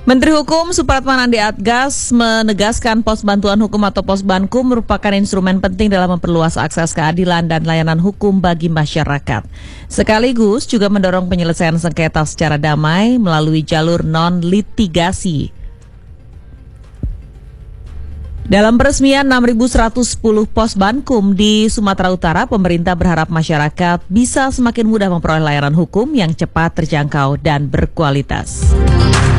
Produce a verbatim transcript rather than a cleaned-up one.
Menteri Hukum Supratman Andi Atgas menegaskan pos bantuan hukum atau pos Bankum merupakan instrumen penting dalam memperluas akses keadilan dan layanan hukum bagi masyarakat. Sekaligus juga mendorong penyelesaian sengketa secara damai melalui jalur non-litigasi. Dalam peresmian enam ribu seratus sepuluh pos Bankum di Sumatera Utara, pemerintah berharap masyarakat bisa semakin mudah memperoleh layanan hukum yang cepat, terjangkau, dan berkualitas.